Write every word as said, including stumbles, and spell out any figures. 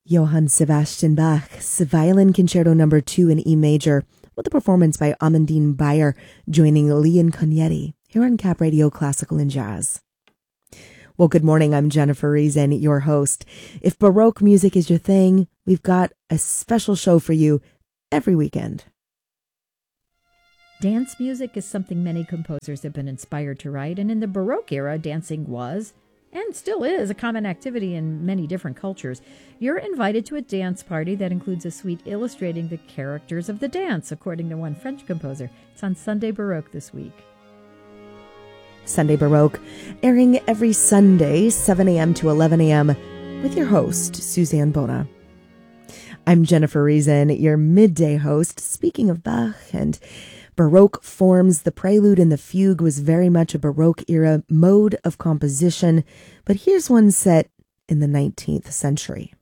Johann Sebastian Bach's Violin Concerto Number Two in E Major, with a performance by Amandine Bayer, joining Leon Cognetti here on Cap Radio Classical and Jazz. Well, good morning. I'm Jennifer Reason, your host. If Baroque music is your thing, we've got a special show for you every weekend. Dance music is something many composers have been inspired to write, and in the Baroque era, dancing was, and still is, a common activity in many different cultures. You're invited to a dance party that includes a suite illustrating the characters of the dance, according to one French composer. It's on Sunday Baroque this week. Sunday Baroque, airing every Sunday, seven a.m. to eleven a.m., with your host, Suzanne Bona. I'm Jennifer Reason, your midday host. Speaking of Bach and Baroque forms, the prelude and the fugue was very much a Baroque-era mode of composition, but here's one set in the nineteenth century.